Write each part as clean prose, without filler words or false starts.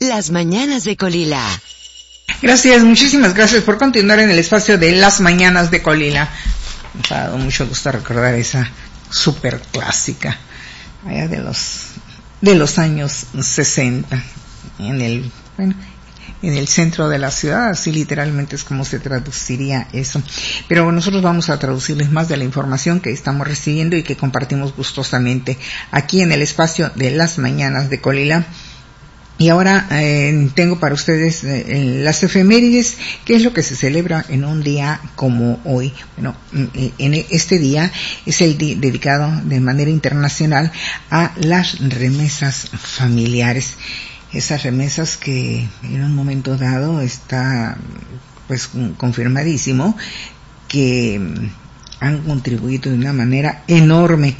Las Mañanas de Colila. Gracias, muchísimas gracias por continuar en el espacio de Las Mañanas de Colila. Me ha dado mucho gusto recordar esa super clásica allá de los años 60 en el centro de la ciudad, así literalmente es como se traduciría eso. Pero nosotros vamos a traducirles más de la información que estamos recibiendo y que compartimos gustosamente aquí en el espacio de Las Mañanas de Colila. Y ahora tengo para ustedes las efemérides, que es lo que se celebra en un día como hoy. Bueno, en este día es el día dedicado de manera internacional a las remesas familiares. Esas remesas que en un momento dado está pues confirmadísimo que han contribuido de una manera enorme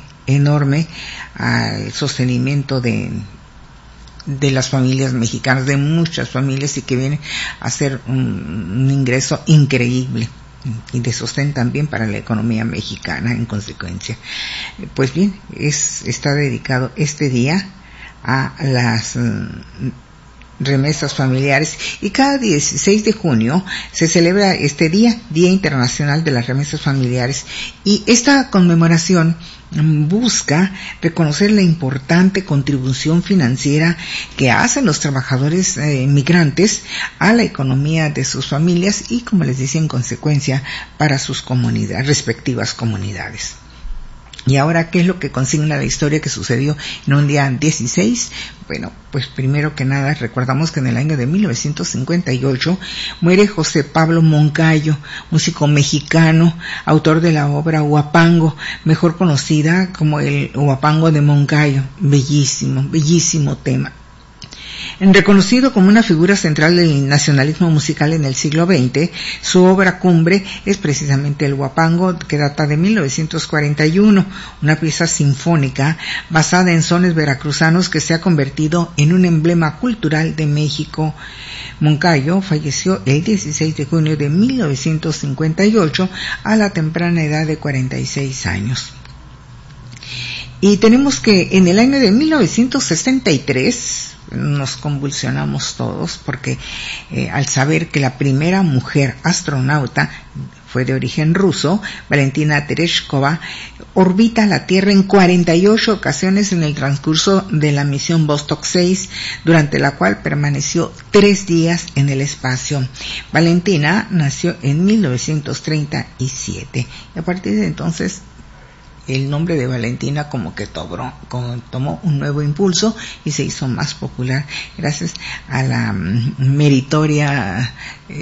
al sostenimiento de las familias mexicanas, de muchas familias, y que viene a ser un ingreso increíble y de sostén también para la economía mexicana en consecuencia. Pues bien, está dedicado este día a las remesas familiares, y cada 16 de junio se celebra este Día Internacional de las Remesas Familiares, y esta conmemoración busca reconocer la importante contribución financiera que hacen los trabajadores migrantes a la economía de sus familias y, como les decía, en consecuencia para sus respectivas comunidades. Y ahora, ¿qué es lo que consigna la historia que sucedió en un día 16? Bueno, pues primero que nada recordamos que en el año de 1958 muere José Pablo Moncayo, músico mexicano, autor de la obra Huapango, mejor conocida como el Huapango de Moncayo. Bellísimo, bellísimo tema. Reconocido como una figura central del nacionalismo musical en el siglo XX, su obra cumbre es precisamente el Huapango, que data de 1941, una pieza sinfónica basada en sones veracruzanos que se ha convertido en un emblema cultural de México. Moncayo falleció el 16 de junio de 1958 a la temprana edad de 46 años. Y tenemos que en el año de 1963 nos convulsionamos todos porque al saber que la primera mujer astronauta fue de origen ruso, Valentina Tereshkova, orbita la Tierra en 48 ocasiones en el transcurso de la misión Vostok 6, durante la cual permaneció 3 días en el espacio. Valentina nació en 1937 y a partir de entonces el nombre de Valentina como que tomó un nuevo impulso y se hizo más popular gracias a la meritoria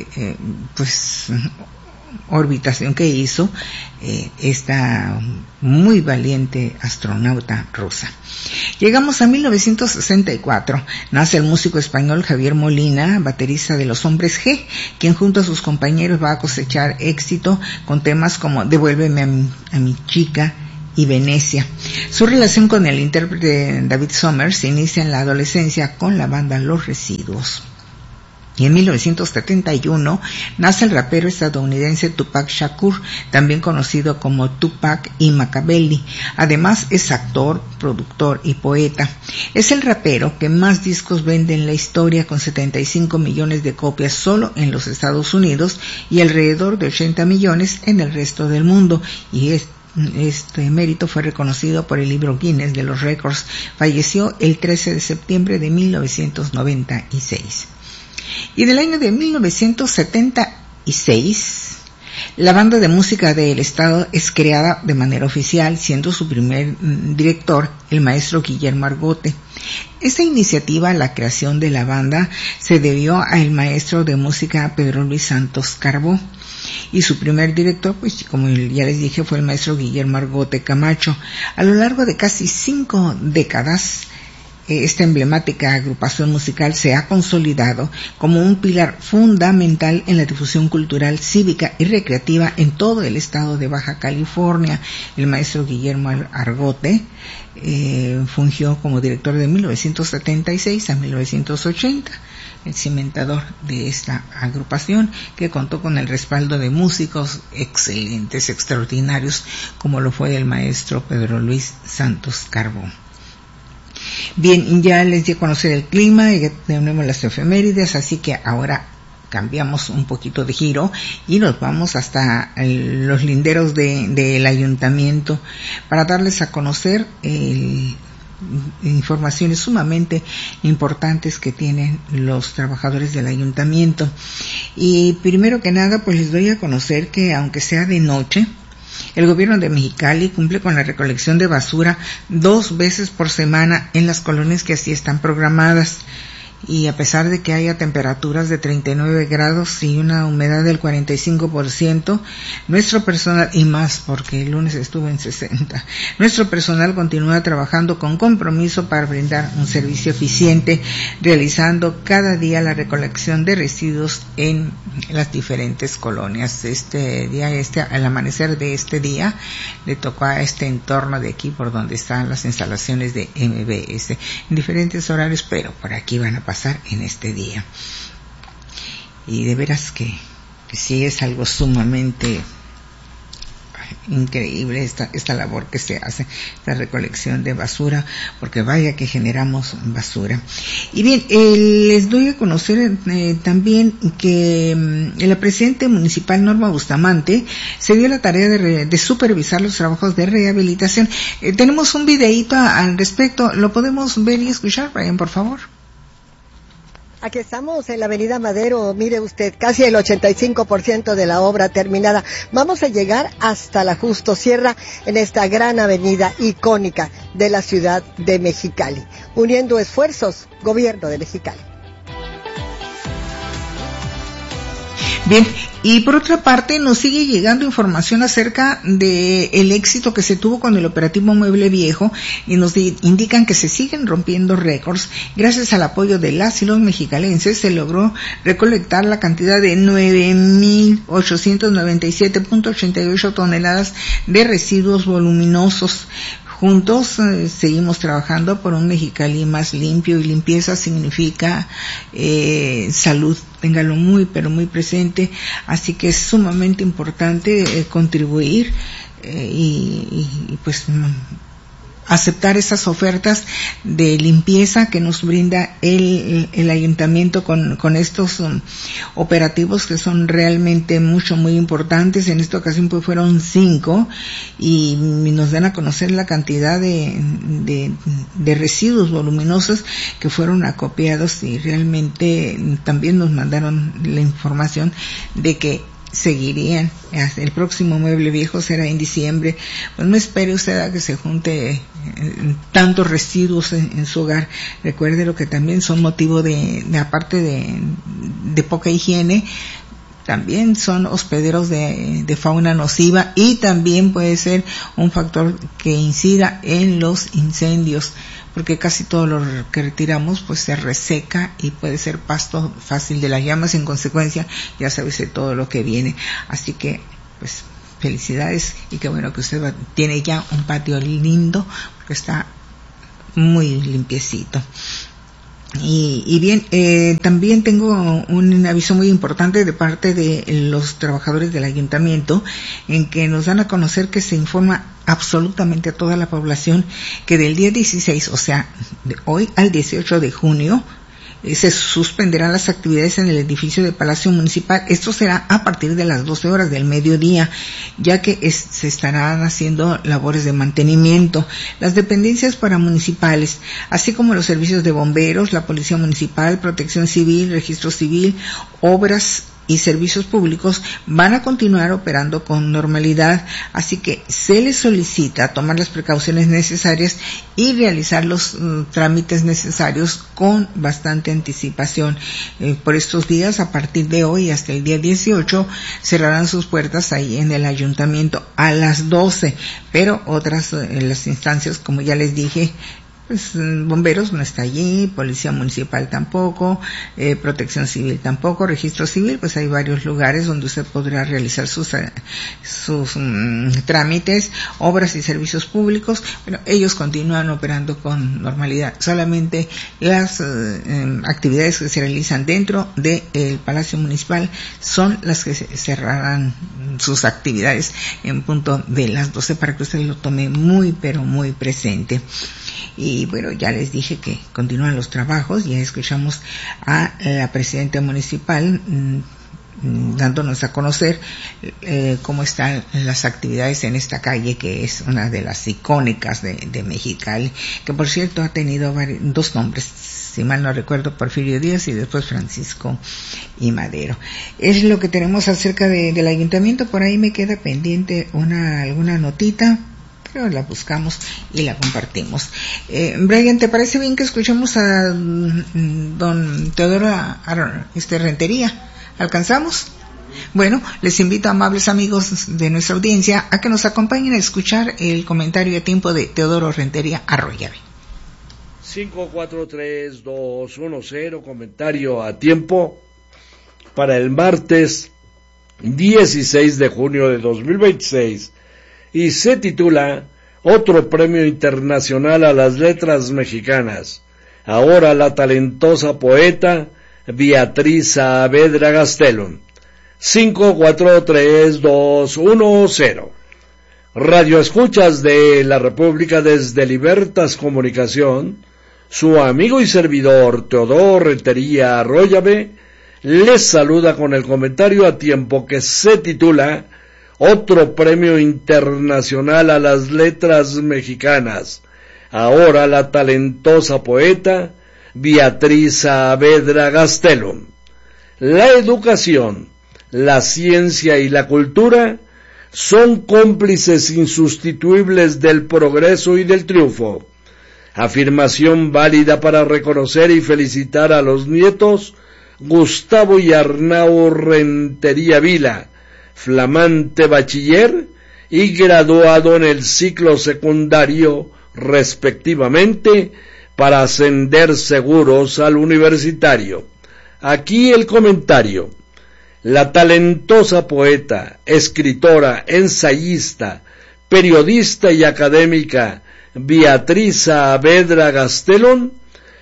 orbitación que hizo esta muy valiente astronauta rusa. Llegamos a 1964. Nace el músico español Javier Molina, baterista de Los Hombres G, quien junto a sus compañeros va a cosechar éxito con temas como Devuélveme a mi chica y Venecia. Su relación con el intérprete David Summers se inicia en la adolescencia con la banda Los Residuos. Y en 1971 nace el rapero estadounidense Tupac Shakur, también conocido como Tupac y Machiavelli. Además es actor, productor y poeta. Es el rapero que más discos vende en la historia, con 75 millones de copias solo en los Estados Unidos y alrededor de 80 millones en el resto del mundo. Y este mérito fue reconocido por el libro Guinness de los Récords. Falleció el 13 de septiembre de 1996. Y en el año de 1976, la banda de música del Estado es creada de manera oficial, siendo su primer director el maestro Guillermo Argote. Esta iniciativa, la creación de la banda, se debió al maestro de música Pedro Luis Santos Carbó. Y su primer director, pues como ya les dije, fue el maestro Guillermo Argote Camacho. A lo largo de casi 5 décadas, esta emblemática agrupación musical se ha consolidado como un pilar fundamental en la difusión cultural, cívica y recreativa en todo el estado de Baja California. El maestro Guillermo Argote fungió como director de 1976 a 1980, el cimentador de esta agrupación, que contó con el respaldo de músicos excelentes, extraordinarios, como lo fue el maestro Pedro Luis Santos Carbó. Bien, ya les di a conocer el clima, ya tenemos las efemérides, así que ahora cambiamos un poquito de giro y nos vamos hasta los linderos del ayuntamiento para darles a conocer informaciones sumamente importantes que tienen los trabajadores del ayuntamiento. Y primero que nada, pues les doy a conocer que aunque sea de noche, el gobierno de Mexicali cumple con la recolección de basura 2 veces por semana en las colonias que así están programadas. Y a pesar de que haya temperaturas de 39 grados y una humedad del 45%, nuestro personal, y más porque el lunes estuvo en 60, nuestro personal continúa trabajando con compromiso para brindar un servicio eficiente, realizando cada día la recolección de residuos en las diferentes colonias. Al amanecer de este día, le tocó a este entorno de aquí por donde están las instalaciones de MBS, en diferentes horarios, pero por aquí van a pasar en este día. Y de veras que sí es algo sumamente increíble esta labor que se hace, esta recolección de basura, porque vaya que generamos basura. Y bien, les doy a conocer también que la presidenta municipal Norma Bustamante se dio la tarea de supervisar los trabajos de rehabilitación. Tenemos un videíto al respecto, lo podemos ver y escuchar, Brian, por favor. Aquí estamos en la avenida Madero, mire usted, casi el 85% de la obra terminada. Vamos a llegar hasta la Justo Sierra en esta gran avenida icónica de la ciudad de Mexicali. Uniendo esfuerzos, gobierno de Mexicali. Bien, y por otra parte nos sigue llegando información acerca de el éxito que se tuvo con el operativo Mueble Viejo y nos indican que se siguen rompiendo récords. Gracias al apoyo de las y los mexicalenses se logró recolectar la cantidad de 9,897.88 toneladas de residuos voluminosos. Juntos seguimos trabajando por un Mexicali más limpio, y limpieza significa salud. Téngalo muy, pero muy presente. Así que es sumamente importante contribuir y pues aceptar esas ofertas de limpieza que nos brinda el ayuntamiento con estos operativos que son realmente muy importantes. En esta ocasión pues fueron 5 y nos dan a conocer la cantidad de residuos voluminosos que fueron acopiados, y realmente también nos mandaron la información de que seguirían. El próximo Mueble Viejo será en diciembre. Pues no espere usted a que se junte tantos residuos en su hogar. Recuerde lo que también son motivo de aparte de poca higiene, también son hospederos de fauna nociva, y también puede ser un factor que incida en los incendios, porque casi todo lo que retiramos pues se reseca y puede ser pasto fácil de las llamas. En consecuencia, ya sabes de todo lo que viene. Así que pues felicidades, y qué bueno que usted tiene ya un patio lindo, porque está muy limpiecito. Y bien, también tengo un aviso muy importante de parte de los trabajadores del ayuntamiento, en que nos dan a conocer que se informa absolutamente a toda la población que del día 16, o sea, de hoy al 18 de junio, se suspenderán las actividades en el edificio de Palacio Municipal. Esto será a partir de las 12 horas del mediodía, ya que se estarán haciendo labores de mantenimiento. Las dependencias paramunicipales, así como los servicios de bomberos, la Policía Municipal, Protección Civil, Registro Civil, Obras y servicios públicos van a continuar operando con normalidad, así que se les solicita tomar las precauciones necesarias y realizar los trámites necesarios con bastante anticipación. Por estos días, a partir de hoy hasta el día 18, cerrarán sus puertas ahí en el ayuntamiento a las 12, pero otras las instancias, como ya les dije, pues bomberos no está allí, Policía Municipal tampoco, Protección Civil tampoco, Registro Civil, pues hay varios lugares donde usted podrá realizar sus trámites. Obras y servicios públicos, bueno, ellos continúan operando con normalidad. Solamente las actividades que se realizan dentro del Palacio Municipal son las que se cerrarán sus actividades en punto de las 12 para que usted lo tome muy, pero muy presente. Y bueno, ya les dije que continúan los trabajos, ya escuchamos a la presidenta municipal dándonos a conocer cómo están las actividades en esta calle que es una de las icónicas de Mexicali, que por cierto ha tenido dos nombres, si mal no recuerdo, Porfirio Díaz y después Francisco y Madero. Es lo que tenemos acerca del ayuntamiento. Por ahí me queda pendiente alguna notita, pero la buscamos y la compartimos. Brian, ¿te parece bien que escuchemos a don Teodoro Rentería? ¿Alcanzamos? Bueno, les invito, amables amigos de nuestra audiencia, a que nos acompañen a escuchar el comentario a tiempo de Teodoro Rentería Arroyave. 543-210, comentario a tiempo para el martes 16 de junio de 2026, y se titula Otro Premio Internacional a las Letras Mexicanas. Ahora la talentosa poeta Beatriz Saavedra Gastelum. 543-210. Radio Escuchas de la República desde Libertas Comunicación, su amigo y servidor Teodoro Rentería Arroyave les saluda con el comentario a tiempo que se titula Otro Premio Internacional a las Letras Mexicanas. Ahora la talentosa poeta Beatriz Saavedra Gastelum. La educación, la ciencia y la cultura son cómplices insustituibles del progreso y del triunfo. Afirmación válida para reconocer y felicitar a los nietos Gustavo y Arnau Rentería Vila, flamante bachiller y graduado en el ciclo secundario respectivamente, para ascender seguros al universitario. Aquí el comentario. La talentosa poeta, escritora, ensayista, periodista y académica Beatriz Saavedra Gastelum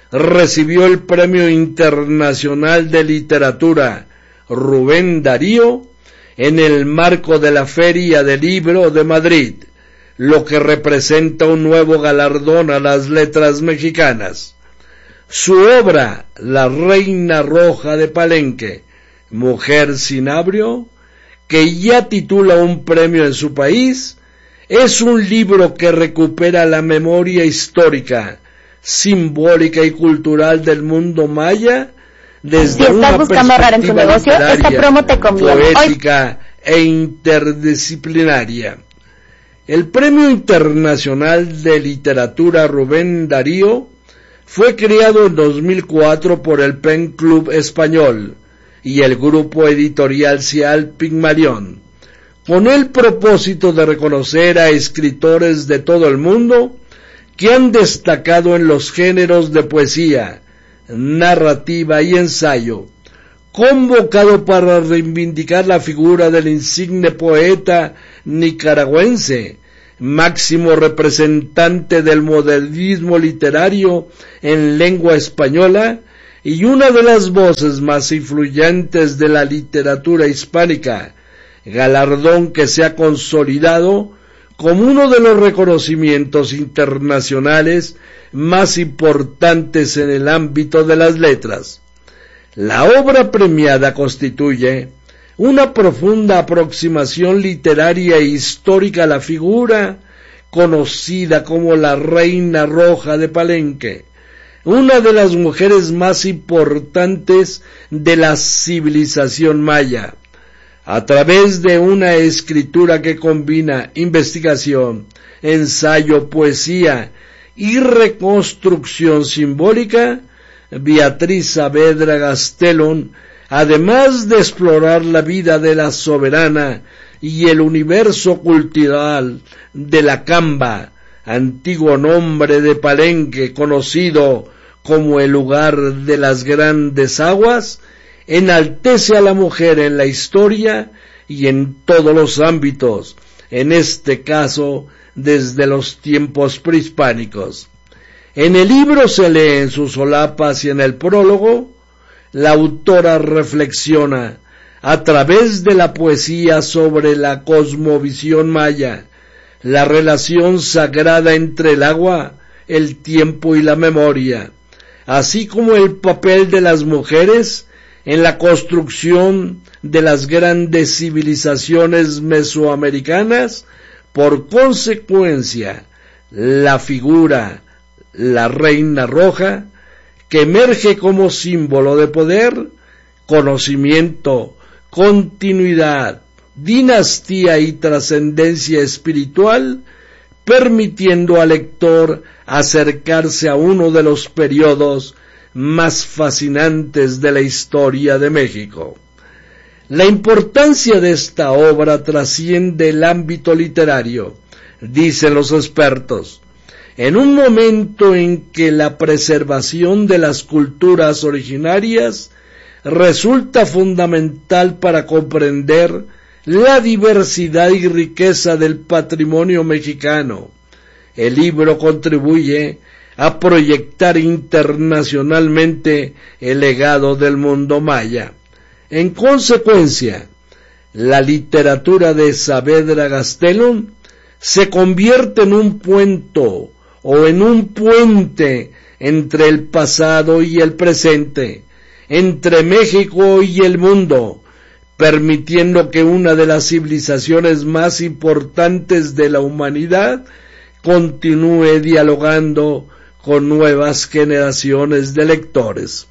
recibió el Premio Internacional de Literatura Rubén Darío en el marco de la Feria del Libro de Madrid, lo que representa un nuevo galardón a las letras mexicanas. Su obra, La Reina Roja de Palenque, Mujer Cinabrio, que ya titula un premio en su país, es un libro que recupera la memoria histórica, simbólica y cultural del mundo maya desde una perspectiva literaria, poética e interdisciplinaria. El Premio Internacional de Literatura Rubén Darío fue creado en 2004 por el Pen Club Español y el grupo editorial Cial Pigmalión, con el propósito de reconocer a escritores de todo el mundo que han destacado en los géneros de poesía, narrativa y ensayo, convocado para reivindicar la figura del insigne poeta nicaragüense, máximo representante del modernismo literario en lengua española y una de las voces más influyentes de la literatura hispánica, galardón que se ha consolidado como uno de los reconocimientos internacionales más importantes en el ámbito de las letras. La obra premiada constituye una profunda aproximación literaria e histórica a la figura conocida como la Reina Roja de Palenque, una de las mujeres más importantes de la civilización maya, a través de una escritura que combina investigación, ensayo, poesía y reconstrucción simbólica. Beatriz Saavedra Gastelum, además de explorar la vida de la soberana y el universo cultural de la Camba, antiguo nombre de Palenque, conocido como el lugar de las grandes aguas, enaltece a la mujer en la historia y en todos los ámbitos, en este caso desde los tiempos prehispánicos. En el libro se lee en sus solapas y en el prólogo, la autora reflexiona a través de la poesía sobre la cosmovisión maya, la relación sagrada entre el agua, el tiempo y la memoria, así como el papel de las mujeres en la construcción de las grandes civilizaciones mesoamericanas. Por consecuencia, la figura, la reina roja, que emerge como símbolo de poder, conocimiento, continuidad, dinastía y trascendencia espiritual, permitiendo al lector acercarse a uno de los periodos más fascinantes de la historia de México. La importancia de esta obra trasciende el ámbito literario, dicen los expertos. En un momento en que la preservación de las culturas originarias resulta fundamental para comprender la diversidad y riqueza del patrimonio mexicano, el libro contribuye a proyectar internacionalmente el legado del mundo maya. En consecuencia, la literatura de Saavedra Gastelum se convierte en un puente entre el pasado y el presente, entre México y el mundo, permitiendo que una de las civilizaciones más importantes de la humanidad continúe dialogando con nuevas generaciones de lectores.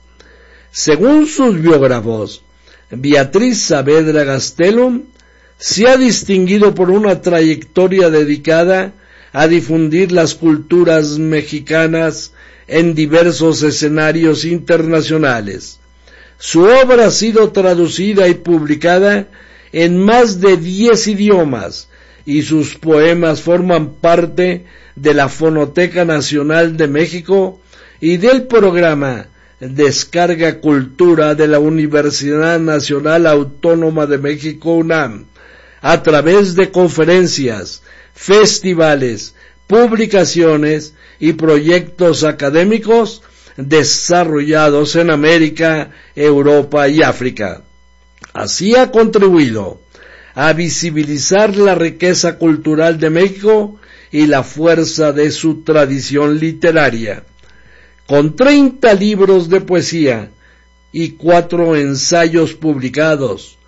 Según sus biógrafos, Beatriz Saavedra Gastelum se ha distinguido por una trayectoria dedicada a difundir las culturas mexicanas en diversos escenarios internacionales. Su obra ha sido traducida y publicada en más de 10 idiomas y sus poemas forman parte de la Fonoteca Nacional de México y del programa Descarga Cultura de la Universidad Nacional Autónoma de México, UNAM, a través de conferencias, festivales, publicaciones y proyectos académicos desarrollados en América, Europa y África. Así ha contribuido a visibilizar la riqueza cultural de México y la fuerza de su tradición literaria. Con 30 libros de poesía y 4 ensayos publicados,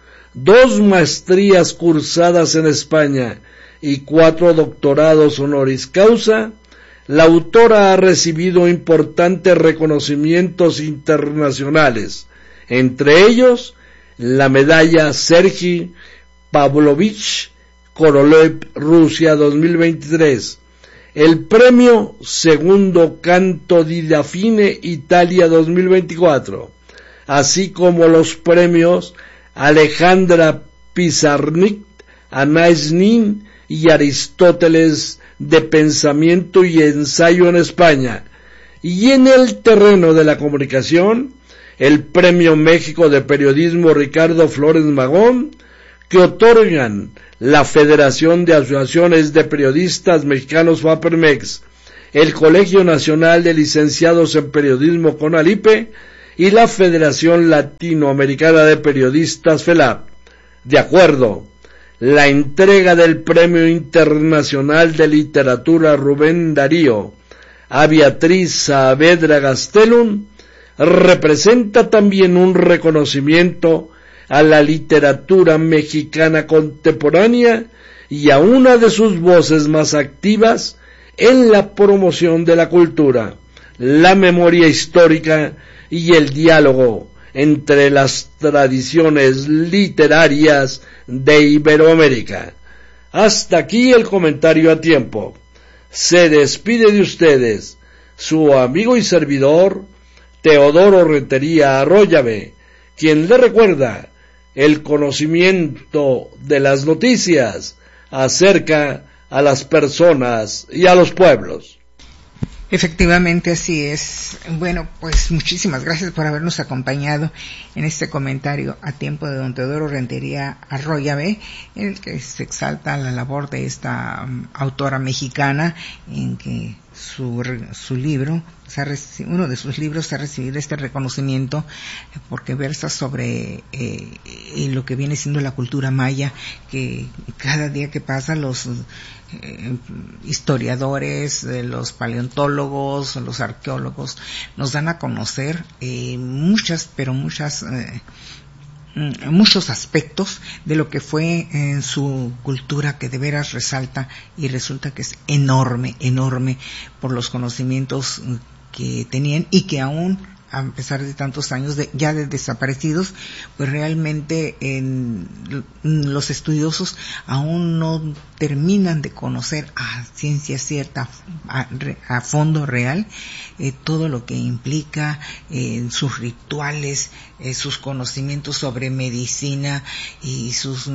2 maestrías cursadas en España y 4 doctorados honoris causa, la autora ha recibido importantes reconocimientos internacionales, entre ellos la medalla Sergei Pavlovich Korolev Rusia 2023, el premio Segundo Canto di Dafine Italia 2024, así como los premios Alejandra Pizarnik, Anais Nin y Aristóteles de Pensamiento y Ensayo en España, y en el terreno de la comunicación, el Premio México de Periodismo Ricardo Flores Magón, que otorgan la Federación de Asociaciones de Periodistas Mexicanos FAPERMEX, el Colegio Nacional de Licenciados en Periodismo CONALIPE y la Federación Latinoamericana de Periodistas FELAP. De acuerdo, la entrega del Premio Internacional de Literatura Rubén Darío a Beatriz Saavedra Gastelum representa también un reconocimiento a la literatura mexicana contemporánea y a una de sus voces más activas en la promoción de la cultura, la memoria histórica y el diálogo entre las tradiciones literarias de Iberoamérica. Hasta aquí el comentario a tiempo. Se despide de ustedes su amigo y servidor Teodoro Rentería Arroyave, quien le recuerda el conocimiento de las noticias acerca a las personas y a los pueblos. Efectivamente, así es. Bueno, pues muchísimas gracias por habernos acompañado en este comentario a tiempo de don Teodoro Rentería Arroyave, en el que se exalta la labor de esta autora mexicana, en que su libro, uno de sus libros, ha recibido este reconocimiento porque versa sobre lo que viene siendo la cultura maya, que cada día que pasa los historiadores, los paleontólogos, los arqueólogos nos dan a conocer muchos aspectos de lo que fue en su cultura, que de veras resalta y resulta que es enorme por los conocimientos que tenían y que aún, a pesar de tantos años ya de desaparecidos, pues realmente los estudiosos aún no terminan de conocer a ciencia cierta, a fondo real, todo lo que implica sus rituales, sus conocimientos sobre medicina y sus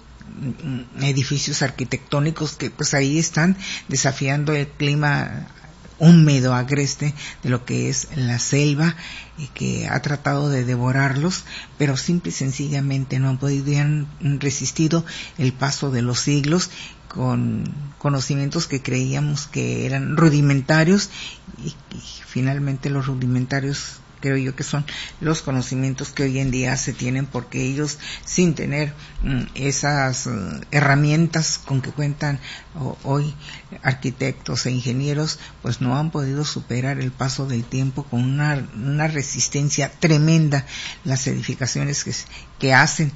edificios arquitectónicos que pues ahí están desafiando el clima húmedo, agreste de lo que es la selva, y que ha tratado de devorarlos, pero simple y sencillamente no han podido, han resistido el paso de los siglos con conocimientos que creíamos que eran rudimentarios y finalmente los rudimentarios creo yo que son los conocimientos que hoy en día se tienen, porque ellos, sin tener esas herramientas con que cuentan hoy arquitectos e ingenieros, pues no han podido superar el paso del tiempo con una resistencia tremenda las edificaciones que hacen.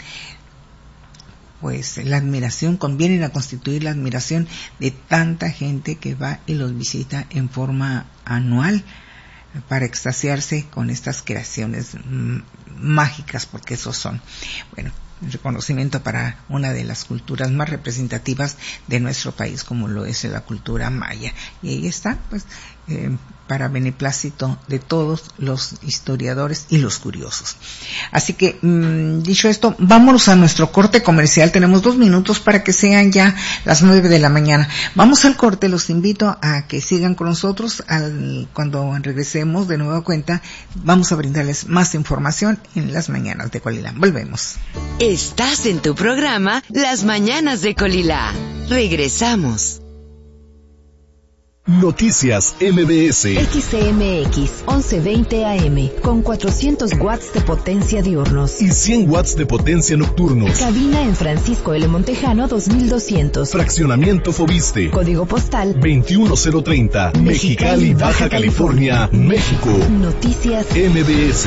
Pues la admiración, vienen a constituir la admiración de tanta gente que va y los visita en forma anual para extasiarse con estas creaciones mágicas, porque esos son, bueno, un reconocimiento para una de las culturas más representativas de nuestro país, como lo es la cultura maya. Y ahí está, pues, para beneplácito de todos los historiadores y los curiosos. Así que, dicho esto, vámonos a nuestro corte comercial. Tenemos 2 minutos para que sean ya las 9 de la mañana. Vamos al corte, los invito a que sigan con nosotros. Cuando regresemos de nueva cuenta, vamos a brindarles más información en las mañanas de Colilá. Volvemos. Estás en tu programa Las Mañanas de Colilá. Regresamos. Noticias MBS. XCMX 1120 AM con 400 watts de potencia diurnos y 100 watts de potencia nocturnos. Cabina en Francisco L. Montejano 2200. Fraccionamiento Fobiste. Código postal 21030. Mexicali, Baja California, México. Noticias MBS.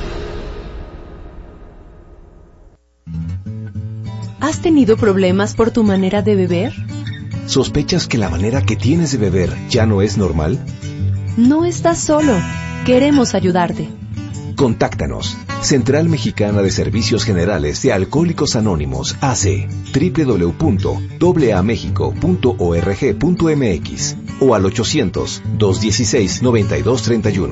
¿Has tenido problemas por tu manera de beber? ¿Sospechas que la manera que tienes de beber ya no es normal? No estás solo. Queremos ayudarte. Contáctanos. Central Mexicana de Servicios Generales de Alcohólicos Anónimos, AC, www.aamexico.org.mx o al 800-216-9231.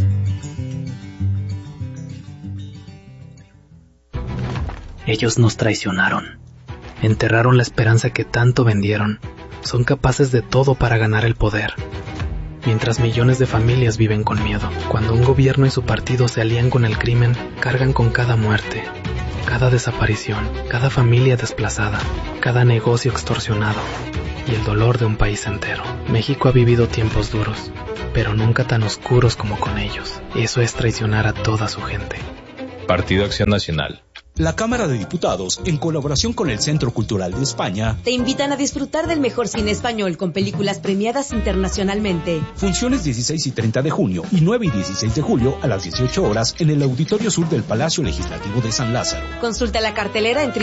Ellos nos traicionaron. Enterraron la esperanza que tanto vendieron. Son capaces de todo para ganar el poder. Mientras millones de familias viven con miedo. Cuando un gobierno y su partido se alían con el crimen, cargan con cada muerte, cada desaparición, cada familia desplazada, cada negocio extorsionado y el dolor de un país entero. México ha vivido tiempos duros, pero nunca tan oscuros como con ellos. Eso es traicionar a toda su gente. Partido Acción Nacional. La Cámara de Diputados, en colaboración con el Centro Cultural de España, te invitan a disfrutar del mejor cine español con películas premiadas internacionalmente. Funciones 16 y 30 de junio y 9 y 16 de julio a las 18 horas en el Auditorio Sur del Palacio Legislativo de San Lázaro. Consulta la cartelera en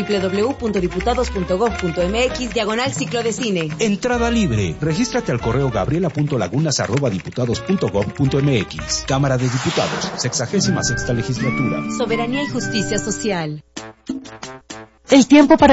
www.diputados.gov.mx/ciclo de cine. Entrada libre. Regístrate al correo gabriela.lagunas@diputados.gov.mx. Cámara de Diputados, 66ª Legislatura. Soberanía y justicia social. El tiempo para